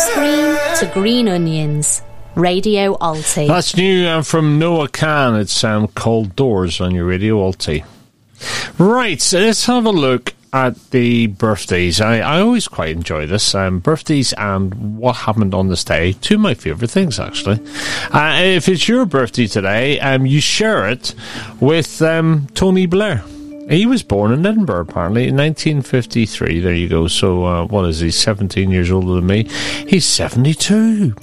screen to green onions. Radio Alti. That's new from Noah Khan. It's called Doors on your Radio Alti. Right, so let's have a look at the birthdays. I always quite enjoy this. Birthdays and what happened on this day. Two of my favourite things, actually. If it's your birthday today, you share it with Tony Blair. He was born in Edinburgh, apparently, in 1953. There you go. So, what is he, 17 years older than me? He's 72.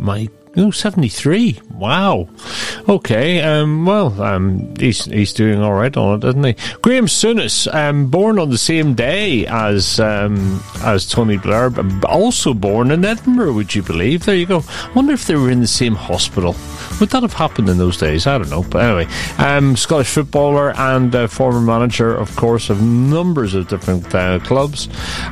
73. Wow. Okay. He's doing all right on it, isn't he? Graham Souness, born on the same day as Tony Blair, but also born in Edinburgh. Would you believe? There you go. I wonder if they were in the same hospital. Would that have happened in those days? I don't know. But anyway, Scottish footballer and former manager, of course, of numbers of different clubs.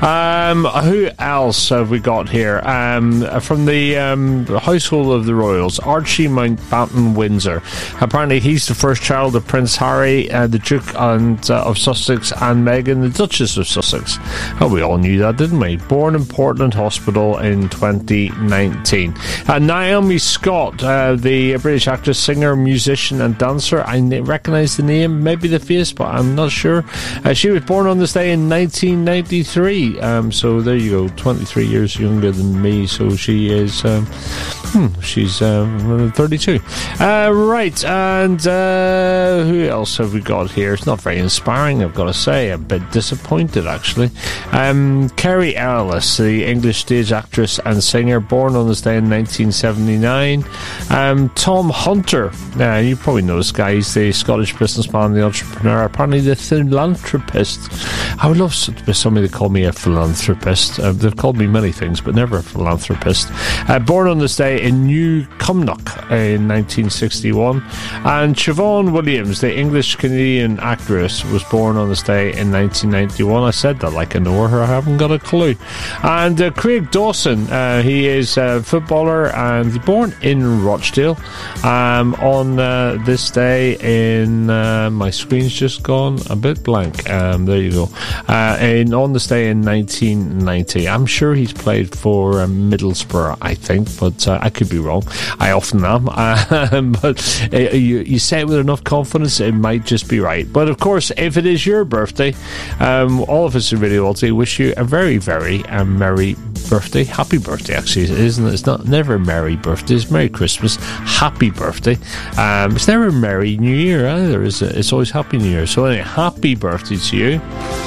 Who else have we got here? From the household of the royals, Archie Mountbatten Windsor. Apparently, he's the first child of Prince Harry, the Duke of Sussex, and Meghan, the Duchess of Sussex. Oh, we all knew that, didn't we? Born in Portland Hospital in 2019. Naomi Scott, the British actress, singer, musician, and dancer. I recognise the name, maybe the face, but I'm not sure. She was born on this day in 1993. So there you go, 23 years younger than me. So she is. She's 32. Right, and who else have we got here? It's not very inspiring, I've got to say. A bit disappointed, actually. Kerry Ellis, the English stage actress and singer, born on this day in 1979. Tom Hunter, you probably know this guy. He's the Scottish businessman, the entrepreneur, apparently the philanthropist. I would love somebody to call me a philanthropist. They've called me many things, but never a philanthropist. Born on this day in New Cumnock in 1961. And Siobhan Williams, the English-Canadian actress, was born on this day in 1991. I said that like I know her. I haven't got a clue. And Craig Dawson, he is a footballer and born in Rochdale on this day in my screen's just gone a bit blank. There you go. On this day in 1990. I'm sure he's played for Middlesbrough, I think, but I could be wrong. I often am. But you say it with enough confidence, it might just be right. But of course, if it is your birthday, all of us in Radio Alti wish you a very, very merry birthday. Happy birthday, actually, isn't it? It's never merry birthday. It's Merry Christmas. Happy birthday. It's never Merry New Year either, is it? It's always Happy New Year. So anyway, happy birthday to you.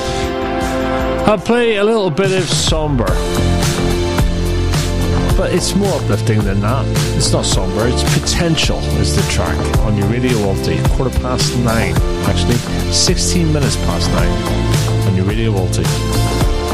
I'll play a little bit of Somber, but it's more uplifting than that. It's not somber, it's Potential is the track on your Radio Alti. 9:15, actually 16 minutes past 9 on your Radio Alti.